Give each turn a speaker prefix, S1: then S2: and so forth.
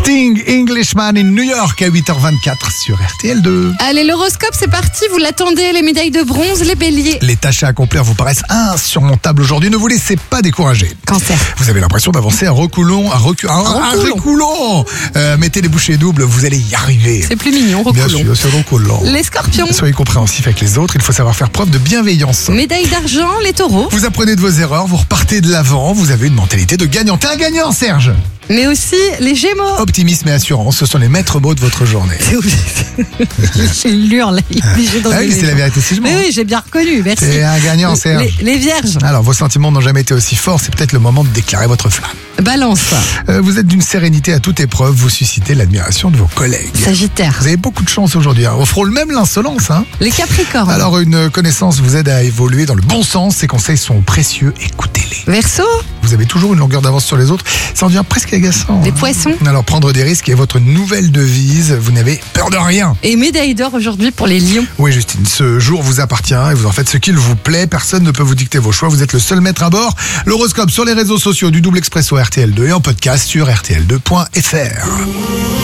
S1: Sting, Englishman in New York à 8h24 sur RTL2.
S2: Allez, l'horoscope, c'est parti. Vous l'attendez, les médailles de bronze, les béliers.
S1: Les tâches à accomplir vous paraissent insurmontables aujourd'hui. Ne vous laissez pas décourager.
S2: Cancer.
S1: Vous avez l'impression d'avancer à reculons. Mettez les bouchées doubles, vous allez y arriver.
S2: C'est plus mignon,
S1: Bien
S2: reculons.
S1: sûr, c'est reculant.
S2: Les scorpions.
S1: Soyez compréhensifs avec les autres, il faut savoir faire preuve de bienveillance.
S2: Médaille d'argent, les taureaux.
S1: Vous apprenez de vos erreurs, vous repartez de l'avant, vous avez une mentalité de gagnant. T'es un gagnant, Serge.
S2: Mais aussi les gémeaux.
S1: Optimisme et assurance, ce sont les maîtres mots de votre journée.
S2: Il hurle, là, il est obligé
S1: Ah oui, c'est la vérité, si je mens.
S2: Mais oui, j'ai bien reconnu, merci.
S1: T'es un gagnant, Serge.
S2: Les vierges.
S1: Alors, vos sentiments n'ont jamais été aussi forts, c'est peut-être le moment de déclarer votre flamme.
S2: Balance.
S1: Vous êtes d'une sérénité à toute épreuve, vous suscitez l'admiration de vos collègues.
S2: Sagittaire.
S1: Vous avez beaucoup de chance aujourd'hui, on frôle même l'insolence.
S2: Les capricornes.
S1: Alors, une connaissance vous aide à évoluer dans le bon sens, ces conseils sont précieux, écoutez-les.
S2: Verseau.
S1: Vous avez toujours une longueur d'avance sur les autres, ça en devient presque agaçant.
S2: Les poissons.
S1: Alors, prendre des risques est votre nouvelle devise, vous n'avez peur de rien.
S2: Et médaille d'or aujourd'hui pour les lions.
S1: Oui, Justine, ce jour vous appartient et vous en faites ce qu'il vous plaît. Personne ne peut vous dicter vos choix. Vous êtes le seul maître à bord. L'horoscope sur les réseaux sociaux du Double Expresso RTL2 et en podcast sur rtl2.fr.